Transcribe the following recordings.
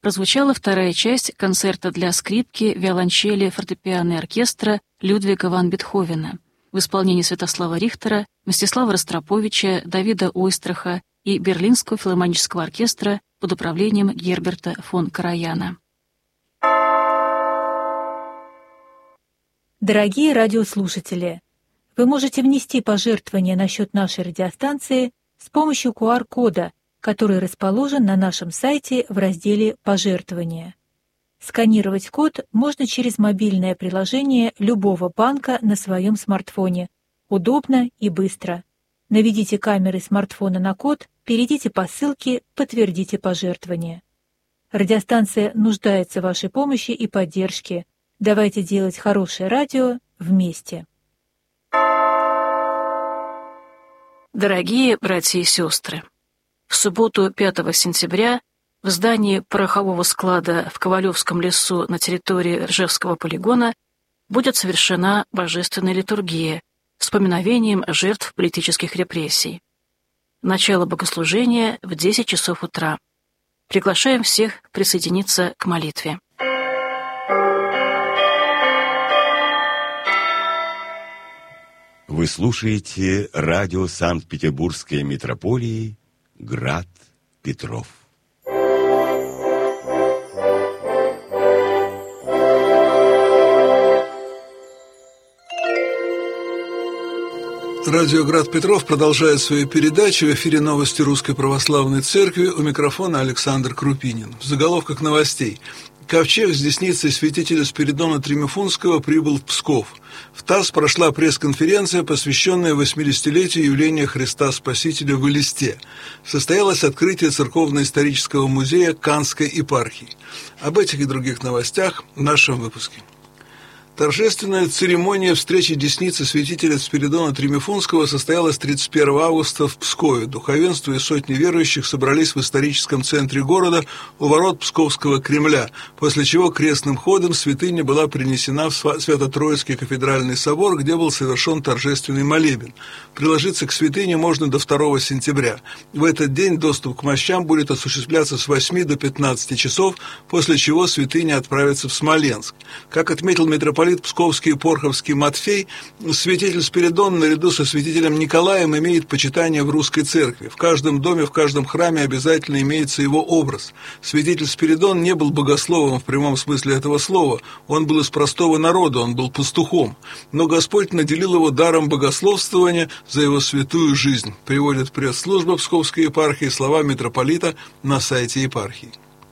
прозвучала вторая часть концерта для скрипки, виолончели, фортепиано и оркестра Людвига ван Бетховена в исполнении Святослава Рихтера, Мстислава Ростроповича, Давида Ойстраха и Берлинского филармонического оркестра под управлением Герберта фон Караяна. Дорогие радиослушатели, вы можете внести пожертвования на счет нашей радиостанции с помощью QR-кода, который расположен на нашем сайте в разделе «Пожертвования». Сканировать код можно через мобильное приложение любого банка на своем смартфоне. Удобно и быстро. Наведите камеры смартфона на код, перейдите по ссылке, подтвердите пожертвование. Радиостанция нуждается в вашей помощи и поддержке. Давайте делать хорошее радио вместе. Дорогие братья и сестры, в субботу 5 сентября в здании порохового склада в Ковалевском лесу на территории Ржевского полигона будет совершена божественная литургия с поминовением жертв политических репрессий. Начало богослужения в 10 часов утра. Приглашаем всех присоединиться к молитве. Вы слушаете радио Санкт-Петербургской митрополии «Град Петров». Радио «Град Петров» продолжает свою передачу. В эфире новости Русской Православной Церкви. У микрофона Александр Крупинин. В заголовках новостей. Ковчег с десницей святителя Спиридона Тримифунского прибыл в Псков. В ТАСС прошла пресс-конференция, посвященная 80-летию явления Христа Спасителя в Элисте. Состоялось открытие Церковно-исторического музея Канской епархии. Об этих и других новостях в нашем выпуске. Торжественная церемония встречи десницы святителя Спиридона Тримифунского состоялась 31 августа в Пскове. Духовенство и сотни верующих собрались в историческом центре города у ворот Псковского Кремля, после чего крестным ходом святыня была принесена в Свято-Троицкий кафедральный собор, где был совершен торжественный молебен. Приложиться к святыне можно до 2 сентября. В этот день доступ к мощам будет осуществляться с 8 до 15 часов, после чего святыня отправится в Смоленск. Как отметил митрополит Псковский и Порховский Матфей, святитель Спиридон наряду со святителем Николаем имеет почитание в русской церкви. В каждом доме, в каждом храме обязательно имеется его образ. Святитель Спиридон не был богословом в прямом смысле этого слова, он был из простого народа, он был пастухом. Но Господь наделил его даром богословствования за его святую жизнь, приводит пресс-служба Псковской епархии слова митрополита на сайте епархии.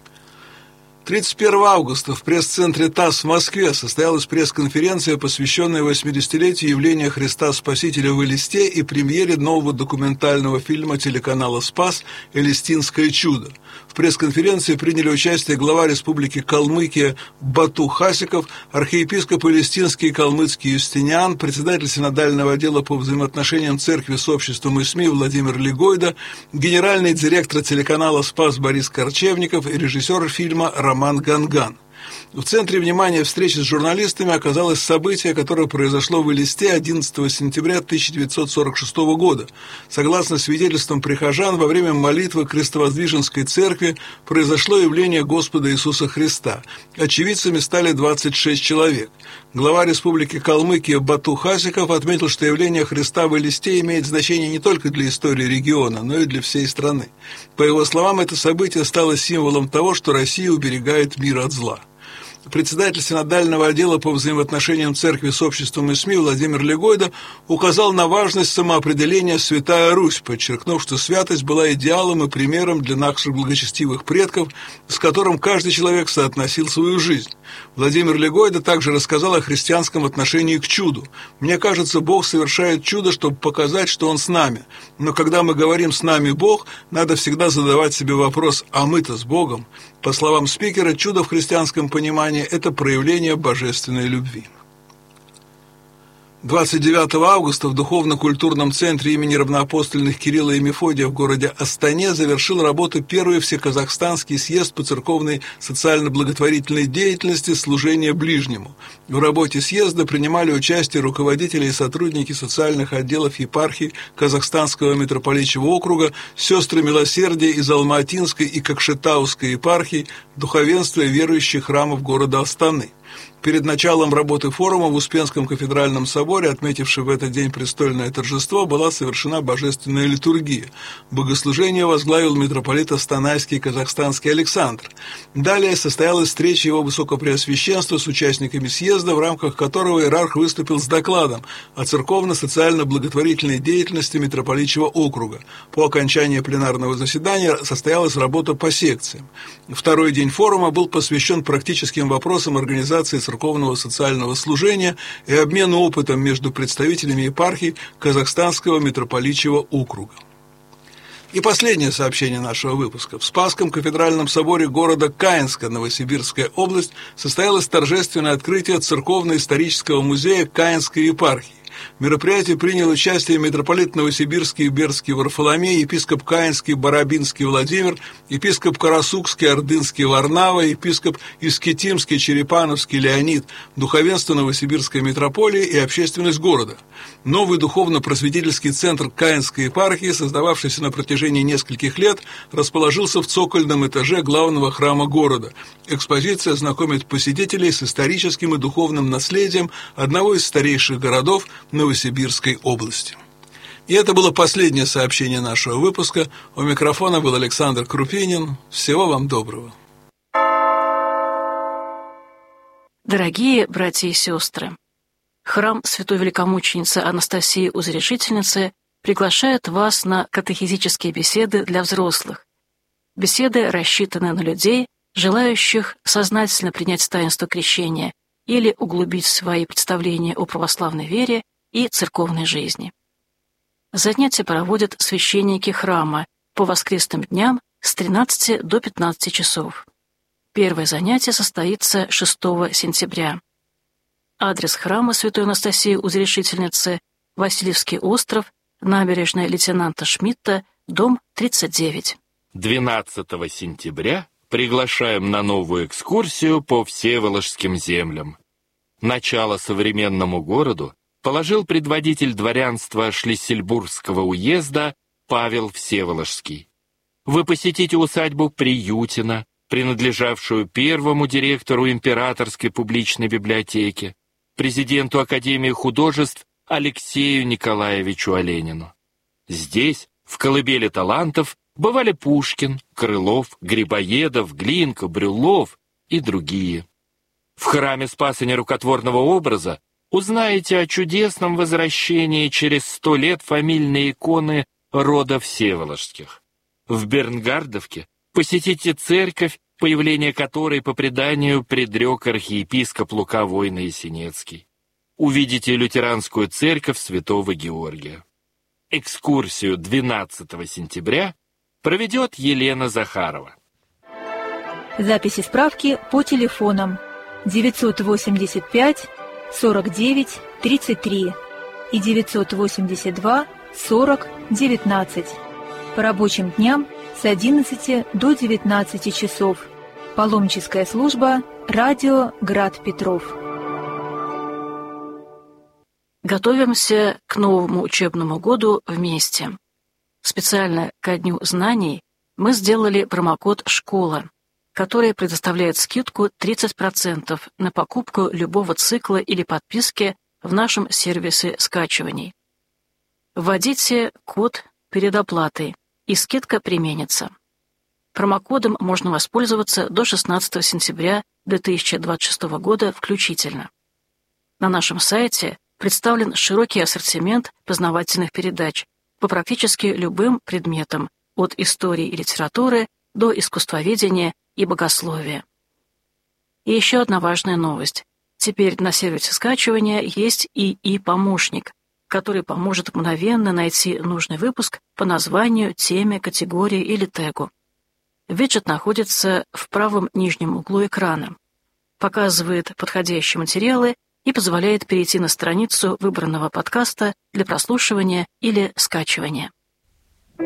31 августа в пресс-центре ТАСС в Москве состоялась пресс-конференция, посвященная 80-летию явления Христа Спасителя в Элисте и премьере нового документального фильма телеканала «Спас» «Элистинское чудо». В пресс-конференции приняли участие глава Республики Калмыкия Бату Хасиков, архиепископ Элистинский и Калмыцкий Юстиниан, председатель синодального отдела по взаимоотношениям церкви с обществом и СМИ Владимир Легойда, генеральный директор телеканала «Спас» Борис Корчевников и режиссер фильма Роман Ганган. В центре внимания встречи с журналистами оказалось событие, которое произошло в Элисте 11 сентября 1946 года. Согласно свидетельствам прихожан, во время молитвы Крестовоздвиженской церкви произошло явление Господа Иисуса Христа. Очевидцами стали 26 человек. Глава Республики Калмыкия Бату Хасиков отметил, что явление Христа в Элисте имеет значение не только для истории региона, но и для всей страны. По его словам, это событие стало символом того, что Россия уберегает мир от зла. Председатель синодального отдела по взаимоотношениям церкви с обществом и СМИ Владимир Легойда указал на важность самоопределения «Святая Русь», подчеркнув, что святость была идеалом и примером для наших благочестивых предков, с которым каждый человек соотносил свою жизнь. Владимир Легойда также рассказал о христианском отношении к чуду. «Мне кажется, Бог совершает чудо, чтобы показать, что Он с нами. Но когда мы говорим «с нами Бог», надо всегда задавать себе вопрос «а мы-то с Богом?». По словам спикера, чудо в христианском понимании – это проявление божественной любви. 29 августа в Духовно-культурном центре имени равноапостольных Кирилла и Мефодия в городе Астане завершил работу первый всеказахстанский съезд по церковной социально-благотворительной деятельности «Служение ближнему». В работе съезда принимали участие руководители и сотрудники социальных отделов епархий Казахстанского митрополичьего округа, сестры милосердия из Алматинской и Кокшетауской епархий, духовенство и верующих храмов города Астаны. Перед началом работы форума в Успенском кафедральном соборе, отметившем в этот день престольное торжество, была совершена божественная литургия. Богослужение возглавил митрополит Астанайский и Казахстанский Александр. Далее состоялась встреча его высокопреосвященства с участниками съезда, в рамках которого иерарх выступил с докладом о церковно-социально-благотворительной деятельности митрополичьего округа. По окончании пленарного заседания состоялась работа по секциям. Второй день форума был посвящен практическим вопросам организации церковного социального служения и обмену опытом между представителями епархий Казахстанского митрополичьего округа. И последнее сообщение нашего выпуска. В Спасском кафедральном соборе города Каинска, Новосибирская область, состоялось торжественное открытие церковно-исторического музея Каинской епархии. В мероприятии принял участие митрополит Новосибирский и Бердский Варфоломей, епископ Каинский Барабинский Владимир, епископ Карасукский Ордынский Варнава, епископ Искитимский Черепановский Леонид, духовенство Новосибирской митрополии и общественность города. Новый духовно-просветительский центр Каинской епархии, создававшийся на протяжении нескольких лет, расположился в цокольном этаже главного храма города. Экспозиция знакомит посетителей с историческим и духовным наследием одного из старейших городов Новосибирской области. И это было последнее сообщение нашего выпуска. У микрофона был Александр Крупинин. Всего вам доброго. Дорогие братья и сестры, храм Святой Великомученицы Анастасии Узрешительницы приглашает вас на катехизические беседы для взрослых. Беседы рассчитаны на людей, желающих сознательно принять таинство крещения или углубить свои представления о православной вере и церковной жизни. Занятия проводят священники храма по воскресным дням с 13 до 15 часов. Первое занятие состоится 6 сентября. Адрес храма Святой Анастасии Узрешительницы – Васильевский остров, набережная лейтенанта Шмидта, дом 39. 12 сентября приглашаем на новую экскурсию по Всеволожским землям. Начало современному городу положил предводитель дворянства Шлиссельбургского уезда Павел Всеволожский. Вы посетите усадьбу Приютина, принадлежавшую первому директору Императорской публичной библиотеки, президенту Академии художеств Алексею Николаевичу Оленину. Здесь, в колыбели талантов, бывали Пушкин, Крылов, Грибоедов, Глинка, Брюллов и другие. В храме Спаса Нерукотворного образа узнаете о чудесном возвращении через 100 лет фамильной иконы рода Всеволожских. В Бернгардовке посетите церковь, появление которой по преданию предрек архиепископ Лука Войно-Ясенецкий. Увидите лютеранскую церковь Святого Георгия. Экскурсию 12 сентября проведет Елена Захарова. Записи справки по телефонам 985 49 33 и 982 40 19. По рабочим дням с 11 до 19 часов. Паломническая служба «Радио Град Петров». Готовимся к новому учебному году вместе. Специально ко Дню знаний мы сделали промокод «Школа», который предоставляет скидку 30% на покупку любого цикла или подписки в нашем сервисе скачиваний. Вводите код перед оплатой, и скидка применится. Промокодом можно воспользоваться до 16 сентября 2026 года включительно. На нашем сайте представлен широкий ассортимент познавательных передач по практически любым предметам, от истории и литературы до искусствоведения и богословия. И еще одна важная новость. Теперь на сервисе скачивания есть ИИ-помощник, который поможет мгновенно найти нужный выпуск по названию, теме, категории или тегу. Виджет находится в правом нижнем углу экрана. Показывает подходящие материалы и позволяет перейти на страницу выбранного подкаста для прослушивания или скачивания.